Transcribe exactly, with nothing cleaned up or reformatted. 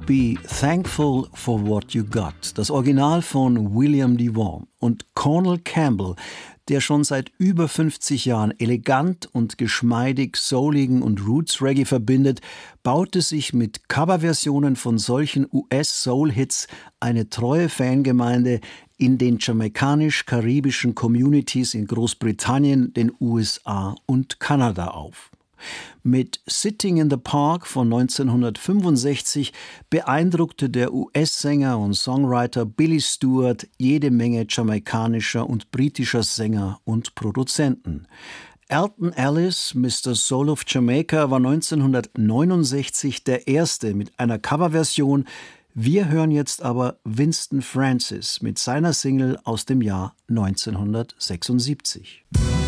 Be Thankful for What You Got, das Original von William DeVaughn. Und Cornel Campbell, der schon seit über fünfzig Jahren elegant und geschmeidig souligen und Roots-Reggae verbindet, baute sich mit Coverversionen von solchen U S-Soul-Hits eine treue Fangemeinde in den jamaikanisch-karibischen Communities in Großbritannien, den U S A und Kanada auf. Mit Sitting in the Park von neunzehnhundertfünfundsechzig beeindruckte der U S-Sänger und Songwriter Billy Stewart jede Menge jamaikanischer und britischer Sänger und Produzenten. Alton Ellis, Mister Soul of Jamaica, war neunzehnhundertneunundsechzig der Erste mit einer Coverversion. Wir hören jetzt aber Winston Francis mit seiner Single aus dem Jahr neunzehnhundertsechsundsiebzig.